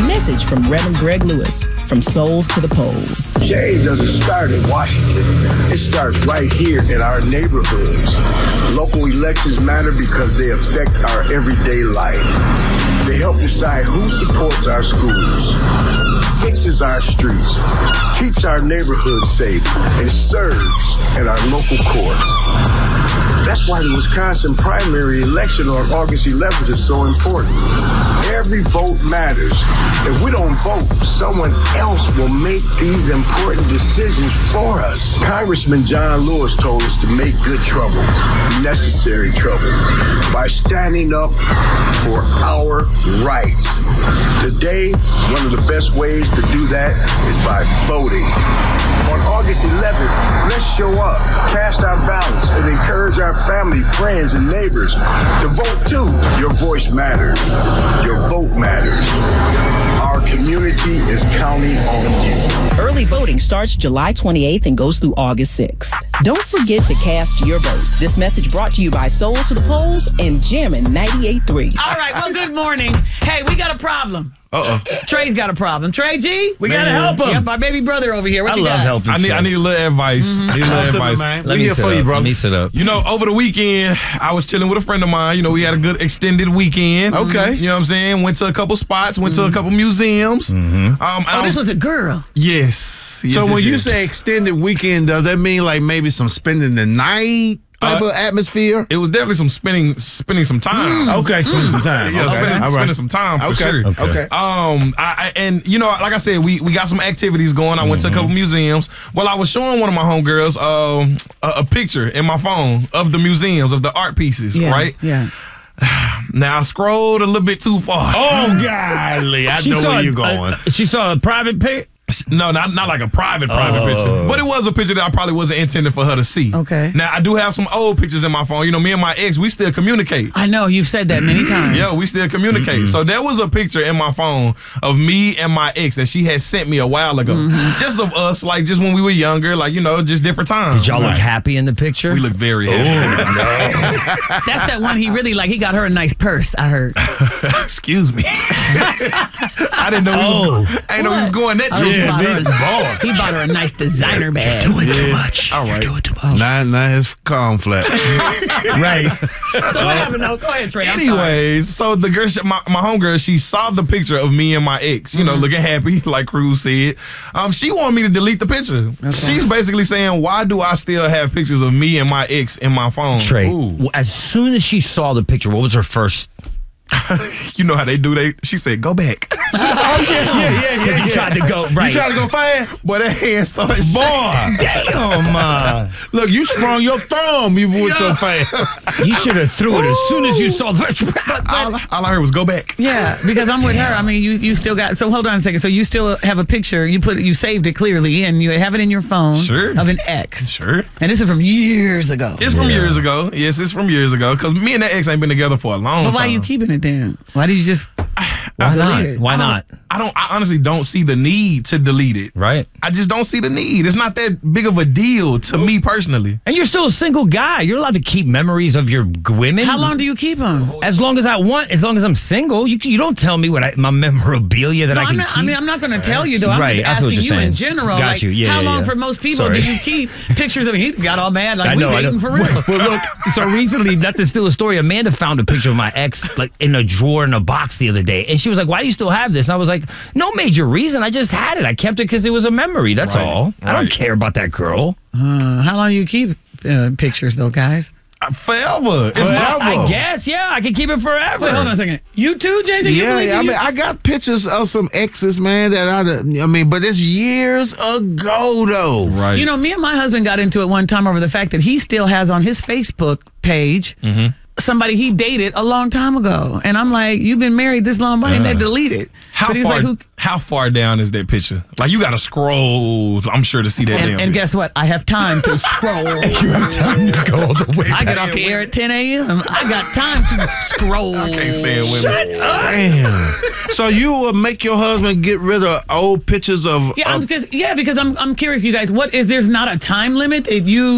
A message from Reverend Greg Lewis, from Souls to the Polls. Change doesn't start in Washington. It starts right here in our neighborhoods. Local elections matter because they affect our everyday life. They help decide who supports our schools, fixes our streets, keeps our neighborhoods safe, and serves at our local courts. That's why the Wisconsin primary election on August 11th is so important. Every vote matters. If we don't vote, someone else will make these important decisions for us. Congressman John Lewis told us to make good trouble, necessary trouble, by standing up for our rights. Today, one of the best ways to do that is by voting. On August 11th, let's show up, cast our ballots, and encourage our family, friends, and neighbors to vote too. Your voice matters. Your vote matters. Our community is counting on you. Early voting starts July 28th and goes through August 6th. Don't forget to cast your vote. This message brought to you by Souls to the Polls and Jammin' 98.3. All right, well, good morning. Hey, we got a problem. Trey's got a problem. Trey G, we got to help him. Yep, my baby brother over here. What you got? I love helping. I need a little advice. Let me sit up. Let me sit up. You know, over the weekend, I was chilling with a friend of mine. You know, we had a good extended weekend. Okay. You know what I'm saying? Went to a couple spots, went to a couple museums. This was a girl. Yes. So when you say extended weekend, does that mean like maybe some spending the night type of atmosphere? It was definitely some spending some time. Okay, spending some time. Yeah, Okay. spending some time for sure. Okay. And you know, like I said, we got some activities going. I went to a couple museums. Well, I was showing one of my homegirls a picture in my phone of the museums, of the art pieces, right? Yeah. Now I scrolled a little bit too far. Oh, golly. I know where you're going. She saw a private pic? No, not like a private picture. But it was a picture that I probably wasn't intended for her to see. Okay. Now, I do have some old pictures in my phone. You know, me and my ex, we still communicate. I know, you've said that many times. Yeah, we still communicate. So there was a picture in my phone of me and my ex that she had sent me a while ago. Just of us, like just when we were younger, like, you know, just different times. Did y'all look happy in the picture? We look very happy. That's that one he really like. He got her a nice purse, I heard. Excuse me. I didn't know he was going that trip. He bought her a nice designer bag. You're doing too much. All right. You're doing too much. Not his cornflakes. Right. So what happened? No, go ahead, Trey. Anyways, so the girl, my homegirl, she saw the picture of me and my ex, you know, looking happy, like Cruz said. She wanted me to delete the picture. Okay. She's basically saying, why do I still have pictures of me and my ex in my phone? Trey, as soon as she saw the picture, what was her first? You know how they do. She said, "Go back." Yeah. You tried to go right. You tried to go fast? But that hand started Boy. Damn. Look, you sprung your thumb. You went so fast. You should have threw it as soon as you saw the picture. All I heard was, "Go back." Yeah, because I'm with her. I mean, you still got. So hold on a second. So you still have a picture. You saved it clearly, and you have it in your phone. Sure. Of an ex. Sure. And this is from years ago. It's from years ago. Yes, it's from years ago. Because me and that ex ain't been together for a long time. But why are you keeping it then? Why did you just delete it? Why not? I honestly don't see the need to delete it. Right. I just don't see the need. It's not that big of a deal to me personally. And you're still a single guy. You're allowed to keep memories of your women. How long do you keep them? As long as I want. As long as I'm single. You don't tell me what my memorabilia that I can keep. I mean, I'm not going to tell you, though. I'm just asking you in general. Got like, you. Yeah, how long for most people do you keep pictures of he got all mad like we dating for real? Well, look, so recently, not to steal a story, Amanda found a picture of my ex like in a drawer in a box the other day. And she was like, why do you still have this? And I was like, no major reason. I just had it. I kept it because it was a memory. That's all. I don't care about that girl. How long do you keep pictures, though, guys? Forever. It's I guess, yeah. I can keep it forever. Wait, hold on a second. You too, JJ? Yeah, I mean, I got pictures of some exes, man, but it's years ago, though. Right. You know, me and my husband got into it one time over the fact that he still has on his Facebook page somebody he dated a long time ago. And I'm like, you've been married this long, why didn't they delete it? How far down is that picture? Like, you got to scroll, I'm sure, to see that damn And guess what? I have time to scroll. You have time to go all the way I get off the air at 10 a.m. I got time to scroll. I can't stand women. Shut up. Damn. So you will make your husband get rid of old pictures of... Because I'm curious, you guys, there's not a time limit that you...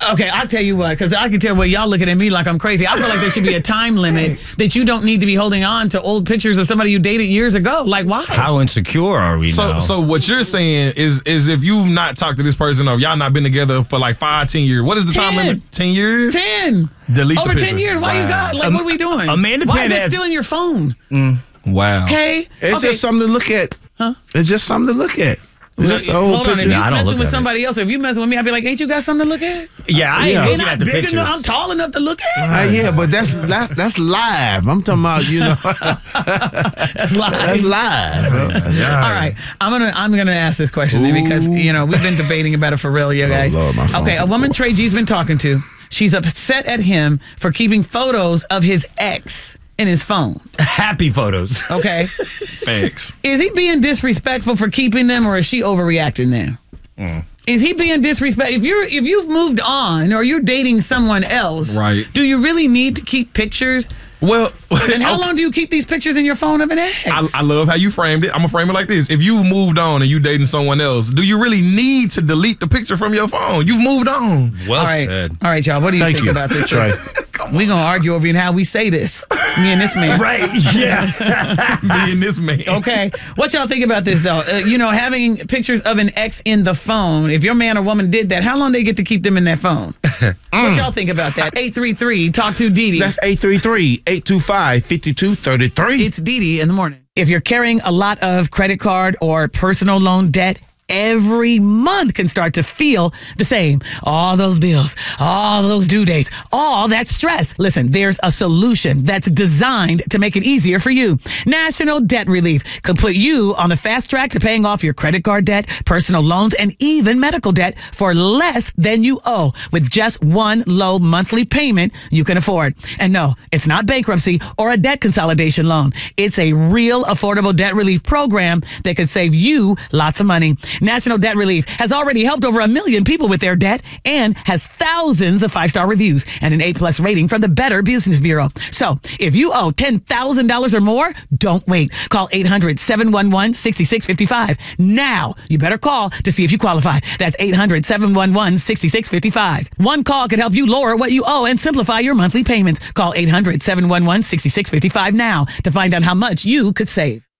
Okay, I'll tell you what, because I can tell what y'all looking at me like I'm crazy. I feel like there should be a time limit that you don't need to be holding on to old pictures of somebody you dated years ago. Like, why? How insecure are we now? So what you're saying is if you've not talked to this person or y'all not been together for like 5-10 years, what is the time limit? 10 years? 10. Delete Over the picture. 10 years. Why you got, like, what are we doing? Amanda Why is Penn it has- still in your phone? Wow. Okay. It's just something to look at. Huh? It's just something to look at. It's just an old Hold on, if picture. you I don't messing look with at somebody else, if you messing with me, I'd be like, ain't you got something to look at? Yeah, I ain't Yeah. looking Not at the big pictures. enough, I'm tall enough to look at. Yeah, but that's live. I'm talking about, That's live. that's live. All right, I'm gonna ask this question then because we've been debating about it for real, you guys. Lord, my phone Okay, a woman Trey G's been talking to, she's upset at him for keeping photos of his ex in his phone. Happy photos. Okay, Thanks. is he being disrespectful for keeping them, or is she overreacting now? Is he being disrespectful? If you've moved on or you're dating someone else, Right. do you really need to keep pictures? Well, And how long do you keep these pictures in your phone of an ex? I love how you framed it. I'm gonna frame it like this: if you moved on and you dating someone else, do you really need to delete the picture from your phone? You've moved on. Well All right, said. all right, y'all. What do you Thank think you. about this? Trey. We're gonna argue over how we say this. Me and this man. Right, yeah. Me and this man. Okay. What y'all think about this though? Having pictures of an ex in the phone. If your man or woman did that, how long they get to keep them in that phone? What y'all think about that? 833 Talk to Dee Dee. That's 833-825-5233. It's Dee Dee in the morning. If you're carrying a lot of credit card or personal loan debt, every month can start to feel the same. All those bills, all those due dates, all that stress. Listen, there's a solution that's designed to make it easier for you. National Debt Relief could put you on the fast track to paying off your credit card debt, personal loans, and even medical debt for less than you owe with just one low monthly payment you can afford. And no, it's not bankruptcy or a debt consolidation loan. It's a real affordable debt relief program that could save you lots of money. National Debt Relief has already helped over 1 million people with their debt and has thousands of 5-star reviews and an A+ rating from the Better Business Bureau. So if you owe $10,000 or more, don't wait. Call 800-711-6655. Now, you better call to see if you qualify. That's 800-711-6655. One call could help you lower what you owe and simplify your monthly payments. Call 800-711-6655 now to find out how much you could save.